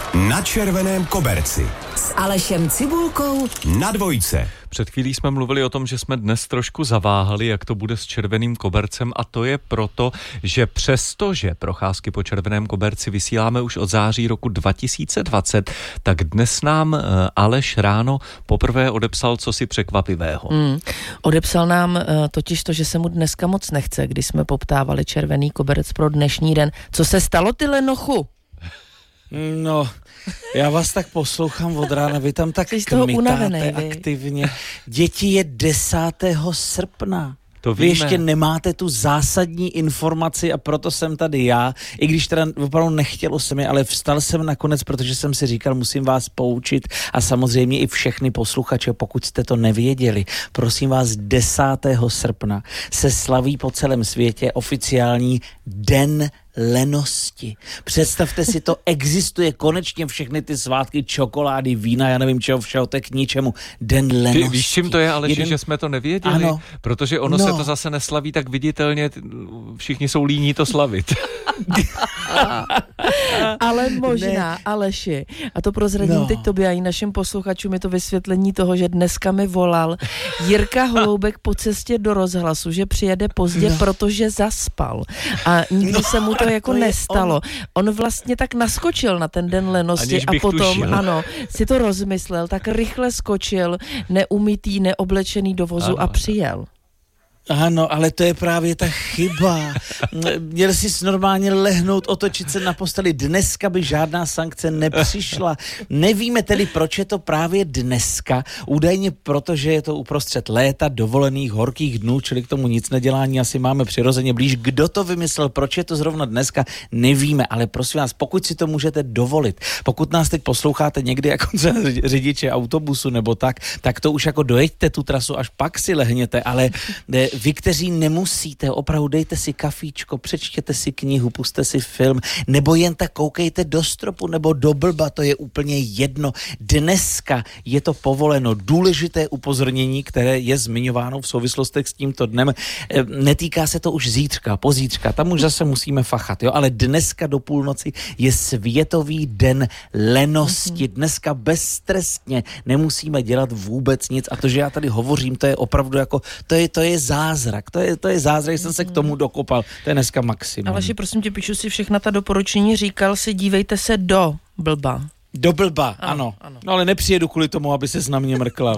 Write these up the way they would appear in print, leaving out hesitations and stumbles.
Na červeném koberci s Alešem Cibulkou na Dvojce. Před chvílí jsme mluvili o tom, že jsme dnes trošku zaváhali, jak to bude s červeným kobercem, a to je proto, že přestože procházky po červeném koberci vysíláme už od září roku 2020, tak dnes nám Aleš ráno poprvé odepsal cosi překvapivého. Odepsal nám totiž to, že se mu dneska moc nechce, když jsme poptávali červený koberec pro dnešní den. Co se stalo, ty lenochu? No, já vás tak poslouchám od rána, vy tam tak kmitáte aktivně. Děti je 10. srpna. To vy ještě nemáte tu zásadní informaci a proto jsem tady já, i když teda opravdu nechtělo se mi, ale vstal jsem nakonec, protože jsem si říkal, musím vás poučit a samozřejmě i všechny posluchače, pokud jste to nevěděli. Prosím vás, 10. srpna se slaví po celém světě oficiální Den lenosti. Představte si to, existuje konečně všechny ty svátky, čokolády, vína, já nevím čeho všeho, to je k ničemu. Den lenosti. Ty víš, čím to je, ale že jsme to nevěděli? Ano. Protože ono se to zase neslaví tak viditelně, všichni jsou líní to slavit. Ale možná, Aleši, a to prozradím teď tobě a i našim posluchačům, je to vysvětlení toho, že dneska mi volal Jirka Holoubek po cestě do rozhlasu, že přijede pozdě, protože zaspal. A nikdy se mu to jako nestalo. On vlastně tak naskočil na ten Den lenosti a potom, si to rozmyslel, tak rychle skočil, neumytý, neoblečený do vozu a přijel. Ano, ale to je právě ta chyba. Měl jsi normálně lehnout, otočit se na posteli. Dneska by žádná sankce nepřišla. Nevíme tedy, proč je to právě dneska. Údajně proto, že je to uprostřed léta, dovolených, horkých dnů, čili k tomu nic nedělání asi máme přirozeně blíž. Kdo to vymyslel, proč je to zrovna dneska, nevíme, ale prosím vás, pokud si to můžete dovolit, pokud nás teď posloucháte někdy jako řidiče autobusu nebo tak to už jako dojeďte tu trasu, až pak si lehněte, ale vy, kteří nemusíte, opravdu dejte si kafíčko, přečtěte si knihu, puste si film, nebo jen tak koukejte do stropu nebo do blba, to je úplně jedno. Dneska je to povoleno. Důležité upozornění, které je zmiňováno v souvislostech s tímto dnem, netýká se to už zítřka, pozítřka, tam už zase musíme fachat, jo, ale dneska do půlnoci je Světový den lenosti. Dneska beztrestně nemusíme dělat vůbec nic a to, že já tady hovořím, to je opravdu jako, to je zázrak. To je zázrak, jsem se k tomu dokopal. To je dneska maximum. Aleši, prosím tě, píšu si všechna ta doporučení, říkal si, dívejte se do blba. Do blba, ano. No ale nepřijedu kvůli tomu, aby se na mě mrklal.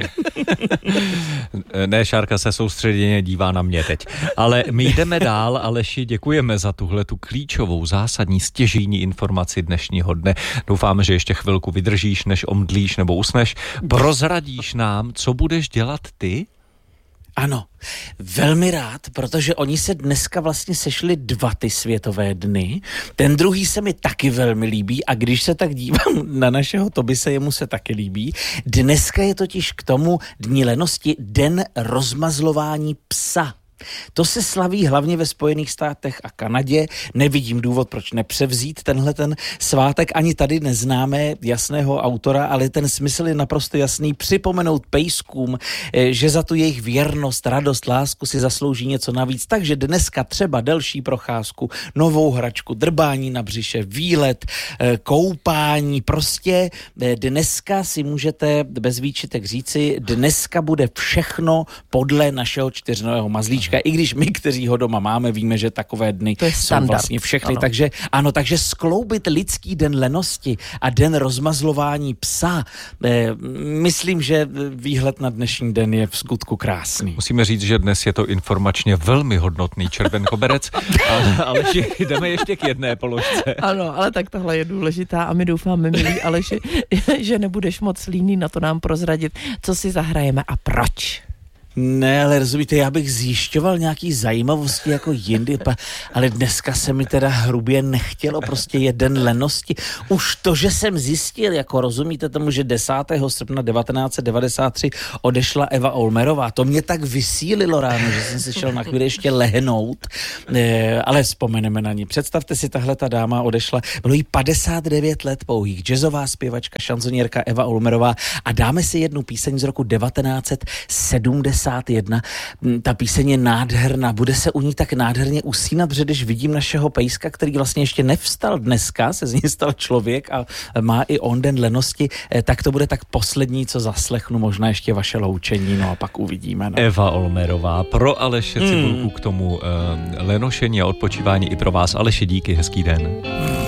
Ne, Šárka se soustředěně dívá na mě teď. Ale my jdeme dál, Aleši, děkujeme za tuhletu klíčovou, zásadní, stěžejní informaci dnešního dne. Doufáme, že ještě chvilku vydržíš, než omdlíš nebo usneš. Prozradíš nám, co budeš dělat ty? Ano, velmi rád, protože oni se dneska vlastně sešli 2 ty světové dny. Ten druhý se mi taky velmi líbí a když se tak dívám na našeho Tobise, jemu se taky líbí. Dneska je totiž k tomu Dni lenosti Den rozmazlování psa. To se slaví hlavně ve Spojených státech a Kanadě. Nevidím důvod, proč nepřevzít tenhle ten svátek. Ani tady neznáme jasného autora, ale ten smysl je naprosto jasný. Připomenout pejskům, že za tu jejich věrnost, radost, lásku si zaslouží něco navíc. Takže dneska třeba delší procházku, novou hračku, drbání na břiše, výlet, koupání. Prostě dneska si můžete bez výčitek říci, dneska bude všechno podle našeho 4nohého mazlíčka. I když my, kteří ho doma máme, víme, že takové dny jsou vlastně všechny. Ano. Takže skloubit lidský den lenosti a den rozmazlování psa, myslím, že výhled na dnešní den je v skutku krásný. Musíme říct, že dnes je to informačně velmi hodnotný červen koberec, ale jdeme ještě k jedné položce. Ano, ale tak tohle je důležitá a my doufáme, milí Aleši, že nebudeš moc líný na to nám prozradit, co si zahrajeme a proč. Ne, ale rozumíte, já bych zjišťoval nějaký zajímavosti jako jindy, ale dneska se mi teda hrubě nechtělo, prostě je Den lenosti. Už to, že jsem zjistil, jako rozumíte tomu, že 10. srpna 1993 odešla Eva Olmerová, to mě tak vysílilo ráno, že jsem si šel na chvíli ještě lehnout, ale vzpomeneme na ní. Představte si, tahle ta dáma odešla, bylo jí 59 let pouhých, jazzová zpěvačka, šanzonierka Eva Olmerová a dáme si jednu píseň z roku 1970. 71. Ta píseň je nádherná, bude se u ní tak nádherně usínat, protože když vidím našeho pejska, který vlastně ještě nevstal dneska, se z něj stal člověk a má i on den lenosti, tak to bude tak poslední, co zaslechnu, možná ještě vaše loučení, no a pak uvidíme. No. Eva Olmerová pro Aleše Cibulku k tomu lenošení a odpočívání i pro vás. Aleši, díky, hezký den.